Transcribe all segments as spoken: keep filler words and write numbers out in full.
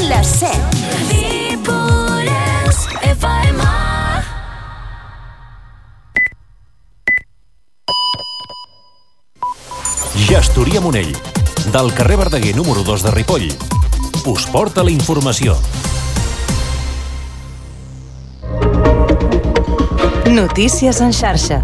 les set. Ripollès F M. Gestoria Monell, del carrer Verdaguer número dos de Ripoll, us porta la informació. Notícies en xarxa.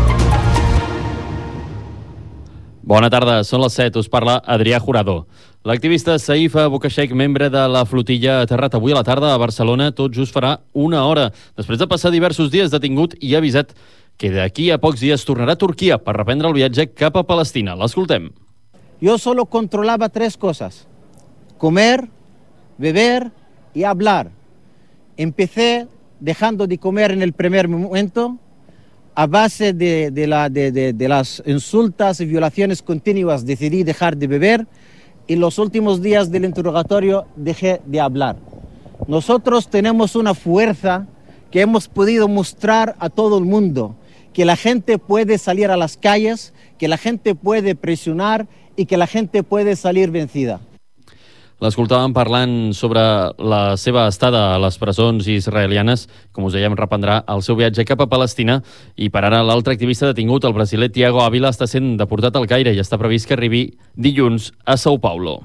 Bona tarda, són les set, us parla Adrià Jurado. L'activista Saifa Bokashek, membre de la flotilla, ha aterrat avui a la tarda a Barcelona, tot just farà una hora, després de passar diversos dies detingut i ha avisat que d'aquí a pocs dies tornarà a Turquia per reprendre el viatge cap a Palestina. L'escoltem. Yo solo controlaba tres cosas: comer, beber y hablar. Empecé dejando de comer en el primer momento, a base de, de, la, de, de, de las insultas y violaciones continuas decidí dejar de beber, y en los últimos días del interrogatorio dejé de hablar. Nosotros tenemos una fuerza que hemos podido mostrar a todo el mundo, que la gente puede salir a las calles, que la gente puede presionar y que la gente puede salir vencida. L'escoltàvem parlant sobre la seva estada a les presons israelianes. Com us dèiem, reprendrà el seu viatge cap a Palestina, i per ara l'altre activista detingut, el brasiler Thiago Ávila, està sent deportat al Caire i està previst que arribi dilluns a São Paulo.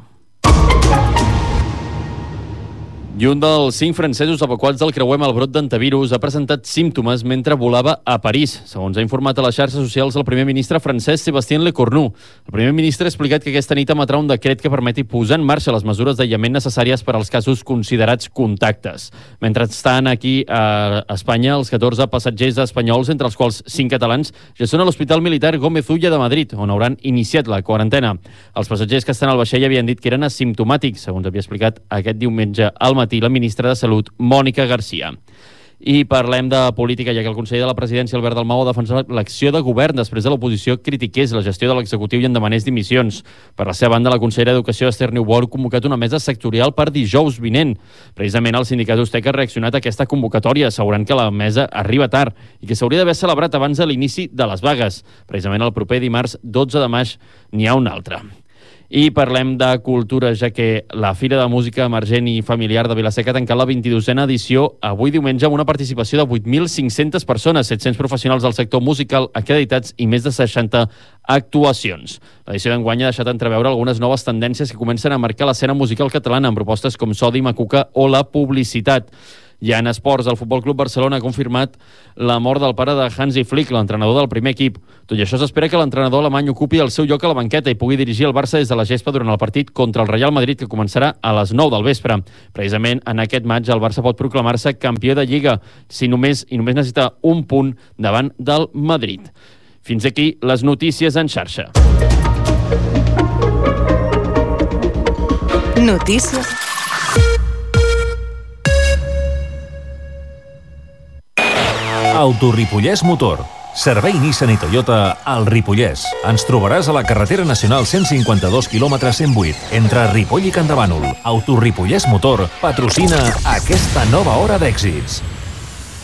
I un dels cinc francesos evacuats del creuer amb el brot d'antivirus ha presentat símptomes mentre volava a París. Segons ha informat a les xarxes socials el primer ministre francès Sébastien Lecornu. El primer ministre ha explicat que aquesta nit emetrà un decret que permeti posar en marxa les mesures d'aïllament necessàries per als casos considerats contactes. Mentrestant, aquí a Espanya, els catorze passatgers espanyols, entre els quals cinc catalans, ja són a l'Hospital Militar Gómez Ulla de Madrid, on hauran iniciat la quarantena. Els passatgers que estan al vaixell havien dit que eren asimptomàtics, segons havia explicat aquest diumenge al matí la ministra de Salut, Mònica Garcia. I parlem de política, ja que el conseller de la presidència, Albert Dalmau, ha defensat l'acció de govern després de l'oposició critiqués la gestió de l'executiu i en demanés dimissions. Per la seva banda, la consellera d'Educació, Esther Niubó, ha convocat una mesa sectorial per dijous vinent. Precisament el sindicat Ustec ha reaccionat a aquesta convocatòria, assegurant que la mesa arriba tard i que s'hauria d'haver celebrat abans de l'inici de les vagues. Precisament el proper dimarts dotze de maig n'hi ha una altra. I parlem de cultura, ja que la Fira de Música Emergent i Familiar de Vila-seca ha tancat la vint-i-dosena edició avui diumenge amb una participació de vuit mil cinc-centes persones, set-cents professionals del sector musical acreditats i més de seixanta actuacions. L'edició d'enguany ha deixat entreveure algunes noves tendències que comencen a marcar l'escena musical catalana amb propostes com Sodi, Macuca o la publicitat. Ja en esports, el Futbol Club Barcelona ha confirmat la mort del pare de Hansi Flick, l'entrenador del primer equip. Tot i això, s'espera que l'entrenador alemany ocupi el seu lloc a la banqueta i pugui dirigir el Barça des de la gespa durant el partit contra el Real Madrid, que començarà a les nou del vespre. Precisament en aquest maig el Barça pot proclamar-se campió de Lliga si només, i només necessita un punt davant del Madrid. Fins aquí les notícies en xarxa. Notícies. Autoripollès Motor. Servei Nissan i Toyota al Ripollès. Ens trobaràs a la carretera nacional cent cinquanta-dos quilòmetres cent vuit, entre Ripoll i Campdevànol. Autoripollès Motor patrocina aquesta nova hora d'èxits.